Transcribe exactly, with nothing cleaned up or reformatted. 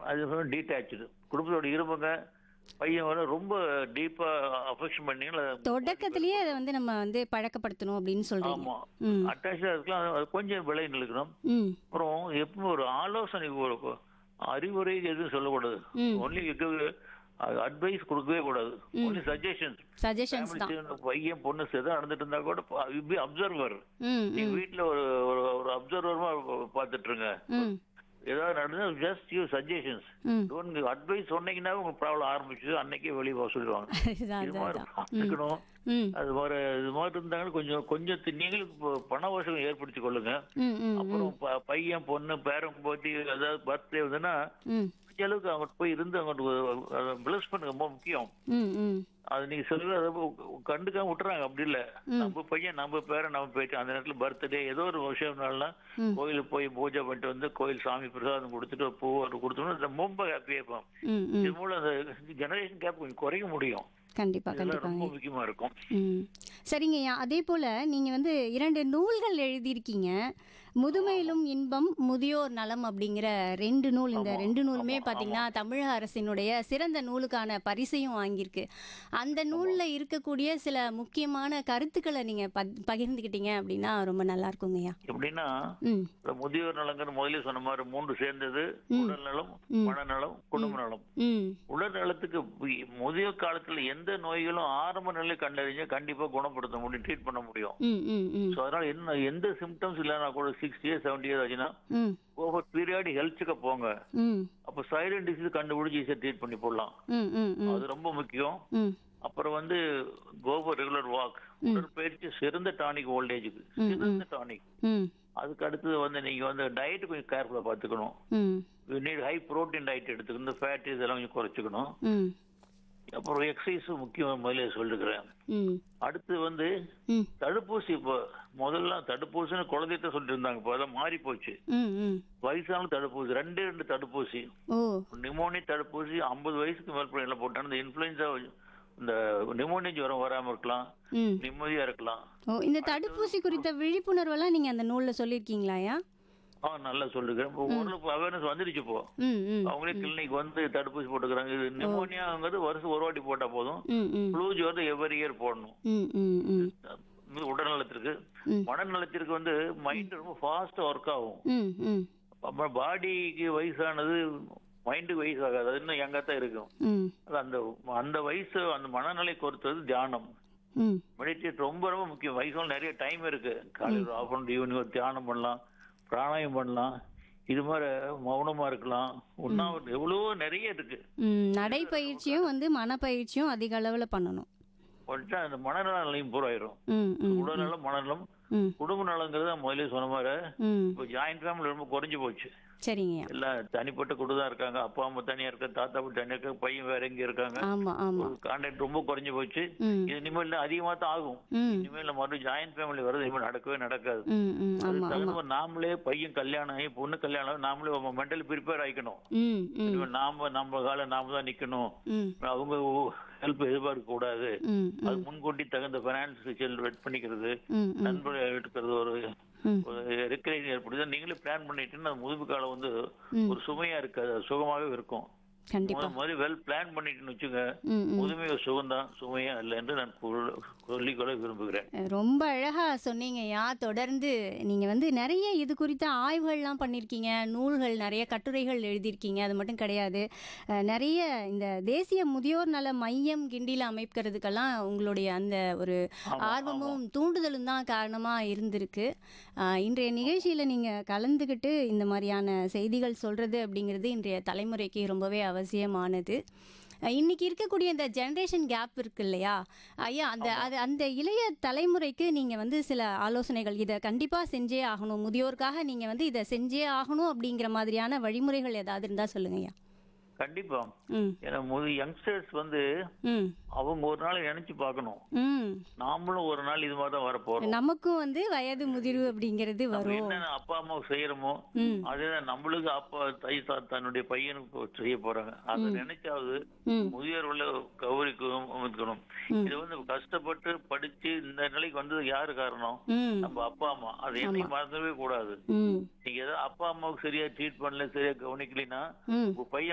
அது டீட்டாச்சு குடும்பத்தோட இருப்பங்க. பையன் வந்து ரொம்ப டீப்பா அஃபெக்ஷன் பண்ணீங்களா? தொடக்கத்திலேயே அத வந்து நம்ம வந்து பழக்கப்படுத்தணும் அப்படின்னு சொல்றீங்க. ஆமா. ம். அட்டாச்சா இருக்கலாம். அது அது கொஞ்சம் விலை நிற்கணும். ம். அப்புறம் எப்பவும் ஒரு ஆலோசனை ஒரு கொ- அறிவுரை எதுவும் சொல்லக்கூடாது. ம். ஒன்லி அட்வைஸ் கொடுக்கவே கூடாது. ம். Only suggestions. சஜஷன்ஸ் தான். பையன் பொண்ணு சேதம் நடந்துட்டு இருந்தா கூட அப்சர்வர். ம். நீங்க ம். வீட்டுல ஒரு ஒரு- ஒரு அப்சர்வரமா பாத்துட்டு இருங்க. ம். ஏதாவது நடந்தா ஜஸ்ட் யூ சஜஷன்ஸ். ம். டோன்ட் அட்வைஸ் சொன்னீங்கன்னா உங்க ப்ராப்ளம் ஆரம்பிச்சு அன்னைக்கே வெளியே போக சொல்லிடுவாங்க. அதுதான், இது அதுதான், மாதிரி அதுதான். ம். பார்த்துக்கணும். ம். அது மாதிரி இது மாதிரி இருந்தாங்கன்னா கொஞ்சம் கொஞ்சம் தி- நீங்களும் இப்போ பண வசதி ஏற்படுத்தி கொள்ளுங்க. ம். ம். அப்புறம் ப- பையன் பொண்ணு பேரன் போட்டி ஏதாவது பர்த்டே வந்துன்னா ம். முடிஞ்ச அளவுக்கு அவங்ககிட்ட போய் இருந்து அவங்களுக்கு பிளஸ் பண்ணுங்க, ரொம்ப முக்கியம். ம். ம். அது நீங்க சொல்லுங்க, அதை கண்டுக்காம விட்டுறாங்க. அப்படி இல்ல, ம். நம்ம பையன் நம்ம பேரன் நம்ம போயிட்டு அந்த நேரத்துல பர்த்டே ஏதோ ஒரு விஷயம்னால ம். கோயிலுக்கு போய் பூஜை பண்ணிட்டு வந்து கோயில் சாமி பிரசாதம் கொடுத்துட்டு பூ ஒரு கொடுத்தோம்னா ரொம்ப ஹாப்பியா இருப்போம். ம். ம். இது மூலம் அந்த ஜெனரேஷன் கேப் கொஞ்சம் குறைக்க முடியும். கண்டிப்பா, இதெல்லாம் கண்டிப்பாங்க. ரொம்ப முக்கியமா இருக்கும். ம். சரிங்கய்யா. அதே போல நீங்க வந்து இரண்டு நூல்கள் எழுதியிருக்கீங்க. முதுமையிலும் இன்பம், முதியோர் நலம் அப்படிங்கிற ரெண்டு நூல். இந்த ஆமா, ரெண்டு நூலுமே ஆமா, பார்த்தீங்கன்னா, ஆமா. தமிழக அரசினுடைய சிறந்த நூலுக்கான பரிசையும் வாங்கியிருக்கு. அந்த நூல்ல இருக்கக்கூடிய சில முக்கியமான கருத்துக்கள நீங்க பத் பகிர்ந்துக்கிட்டீங்க அப்படின்னா ரொம்ப நல்லா இருக்குங்கய்யா. எப்படின்னா, ம். இந்த முதியோர் நலங்கிற முதல்ல சொன்ன மாதிரி மூன்று சேர்ந்தது. ம். உடல் நலம், ம். மனநலம், குடும்ப நலம். ம். உடல் நலத்துக்கு பி- முதியோர் காலத்துல எந்த நோய்களும் ஆரம்ப நிலையில கண்டறிஞ்சா கண்டிப்பா குணப்படுத்த முடியும், ட்ரீட் பண்ண முடியும். ம். ம். ம். ஸோ அதனால என்ன எந்த சிம்டம்ஸ் இல்லைன்னா கூட சிக்ஸ்டி இயர்ஸ் செவன்டி இயர்ஸ் ஆச்சுன்னா ம். ஓவர் பீரியாடிக் ஹெல்த் செக்அப் போங்க. ம். அப்போ சைலண்ட் டிசீஸ் கண்டுபிடிச்சி ஈஸியாக ட்ரீட் பண்ணி போடலாம். ம். ம். ம். அது ரொம்ப முக்கியம். ம். அப்புறம் வந்து கோவர் ரெகுலர் வாக், உடற்பயிற்சி சிறந்த டானிக் ஓல்டேஜுக்கு, ம். சிறந்த டானிக். ம். அதுக்கு அடுத்தது வந்து நீங்க வந்து டயட் கொஞ்சம் கேர்ஃபுல்லா பார்த்துக்கணும். ம். You need high protein diet எடுத்துக்கணும், ஃபேட் இதெல்லாம் கொஞ்சம் குறைச்சிக்கணும். ம். அப்புறம் எக்ஸசைஸ் முக்கியம், முதல்ல சொல்லிருக்கிறேன். ம். அடுத்து வந்து ம். தடுப்பூசி. இப்போ முதல்ல தடுப்பூசின்னு குழந்தைகிட்ட சொல்லிட்டு இருந்தாங்க, இப்போ அதெல்லாம் மாறி போச்சு. ம். ம். வயசான தடுப்பூசி ரெண்டே ரெண்டு தடுப்பூசி. ஓ. நிமோனியா தடுப்பூசி ஐம்பது வயசுக்கு மேற்பட்ட எல்லாம் போட்டாங்க. இந்த இன்ஃபுளுன்சா, இந்த நிமோனியா ஜுரம் வராம இருக்கலாம், ம். நிம்மதியா இருக்கலாம். ஓ, இந்த தடுப்பூசி குறித்த விழிப்புணர்வெல்லாம் நீங்க அந்த நூல்ல சொல்லியிருக்கீங்களாயா? ஆ, நல்லா சொல்லுகிறேன். இப்போ ஓரளவுக்கு அவேர்னஸ் வந்துடுச்சு. இப்போ ம். ம். அவங்களே கிளினிக் வந்து தடுப்பூசி போட்டுக்கிறாங்க. இது நிமோனியாங்கிறது வருஷம் ஒரு வாட்டி போட்டா போதும். ம். ம். ஃப்ளூ ஜுரம் எவரி இயர் போடணும். ம். ம். ம். இது உடல்நலத்திற்கு. ம். மனநலத்திற்கு வந்து மைண்ட் ரொம்ப ஃபாஸ்டா ஒர்க் ஆகும். ம். ம். அப்புறம் பாடிக்கு வயசானது மைண்டுக்கு வயசு ஆகாது, அது இன்னும் யங்கா தான் இருக்கும். ம். அது அந்த அந்த வயசு அந்த மனநிலை பொறுத்தது தியானம், ம். மெடிடேட் ரொம்ப ரொம்ப முக்கியம். வயசுல நிறைய டைம் இருக்கு. காலையில் ஆஃப் அண்ட் ஈவினிங் ஒரு தியானம் பண்ணலாம், பிராணாயம் பண்ணலாம், இது மாதிரி மௌனமா இருக்கலாம், உண்ணாவிரதம், எவ்வளவோ நிறைய இருக்கு. ம். நடைப்பயிற்சியும் வந்து மனப்பயிற்சியும் அதிக அளவுல பண்ணணும். பண்ணிட்டா அந்த மனநலம் இம்ப்ரூவ் ஆயிரும். ம். ம். உடல்நலம், மனநலம், ம். குடும்ப நலங்கிறது முதல்ல சொன்ன மாதிரி ம். இப்போ ஜாயிண்ட் ஃபேமிலி ரொம்ப குறைஞ்சு போச்சு. சரிங்கய்யா. எல்லாம் தனிப்பட்ட குடும்பம் தான் இருக்காங்க. அப்பா அம்மா தனியா இருக்க, தாத்தா பாட்டி தனியா இருக்க, பையன் வேற எங்க இருக்காங்க. ஆமா, ஆமா. ஒரு கான்டாக்ட் ரொம்ப குறைஞ்சு போச்சு. ம். இது இனிமேல் அதிகமா தான் ஆகும். ம். இனிமேல் மறுபடியும் ஜாயிண்ட் ஃபேமிலி வருது, இனிமேல் நடக்கவே நடக்காது. ம். ம். அது ஆமா, ஆமா. தகுந்த மாதிரி நாமளே பையன் கல்யாணம் ஆகி பொண்ணு கல்யாணம் ஆகி நாமளே மென்டலி ப்ரிப்பேர் ஆயிக்கணும். ம். ம். இனிமேல் நாம நம்ம கால நாம தான் நிக்கணும். ம். அவங்க ஹெல்ப் எதிர்பார்க்க கூடாது. ம். அது ம். முன்கூட்டி தகுந்த பைனான்ஸ் வெட் பண்ணிக்கிறது, ம். ம். நண்பர் எடுக்கிறது, ஒரு ம். ரெக்கரேஜ் ஏற்படுது. நீங்களே பிளான் பண்ணிட்டீங்கன்னா அது முதுகு காலம் வந்து ம். ஒரு சுமையா இருக்காது, அது சுகமாவே இருக்கும். கண்டிப்பா. மாதிரி வெல் பிளான் பண்ணிட்டுன்னு வச்சுங்க, ம். ம். முதுமை சுகம்தான், சுமையா இல்லை என்று நான் கூற- சொல்லிக்கொள்ள விரும்புகிறேன். ரொம்ப அழகா சொன்னீங்கய்யா. தொடர்ந்து நீங்க வந்து நிறைய இது குறித்த ஆய்வுகள்லாம் பண்ணியிருக்கீங்க, நூல்கள் நிறைய கட்டுரைகள் எழுதியிருக்கீங்க. அது மட்டும் கிடையாது, அஹ், நிறைய இந்த தேசிய முதியோர் நல மையம் கிண்டியில் அமைக்கிறதுக்கெல்லாம் உங்களுடைய அந்த ஒரு ஆமா, ஆர்வமும் தூண்டுதலும் தான் காரணமா இருந்திருக்கு. அஹ், இன்றைய நிகழ்ச்சியில நீங்க கலந்துக்கிட்டு இந்த மாதிரியான செய்திகள் சொல்றது அப்படிங்கிறது இன்றைய தலைமுறைக்கு ரொம்பவே அவசியமானது. அஹ், இன்னைக்கு இருக்கக்கூடிய இந்த ஜெனரேஷன் கேப் இருக்கு இல்லையா ஐயா, அந்த அது அந்த இளைய தலைமுறைக்கு நீங்க வந்து சில ஆலோசனைகள், இதை கண்டிப்பா செஞ்சே ஆகணும், முதியோருக்காக நீங்க வந்து இதை செஞ்சே ஆகணும் அப்படிங்கிற மாதிரியான வழிமுறைகள் ஏதாவது இருந்தா சொல்லுங்க ஐயா. கண்டிப்பா. ம். ஏன்னா முது யங்ஸ்டர்ஸ் வந்து ம். அவங்க ஒரு நாள் நினைச்சு பார்க்கணும், ம். நாமளும் ஒரு நாள் இது மாதிரி தான் வரப்போறோம். நமக்கும் வந்து வயது முதிர்வு அப்படிங்கிறது நம்ம வரும். என்னென்ன அப்பா அம்மாவுக்கு செய்யறோமோ ம். அதேதான் நம்மளுக்கு அப்பா தை தா- தன்னுடைய பையனுக்கு செய்ய போறாங்க. அதை நினைச்சாவது ம். முதியோர் உள்ள கௌரிக்கும் இருக்கணும். ம். இது வந்து கஷ்டப்பட்டு படிச்சு இந்த நிலைக்கு வந்தது யாரு காரணம்? ம். நம்ம அப்பா அம்மா. அதை என்னைக்கு மறந்துடவே கூடாது. ம். நீங்க ஏதாவது அப்பா அம்மாவுக்கு சரியா ட்ரீட் பண்ணல, சரியா கவனிக்கலைன்னா ம். உங்க பையன்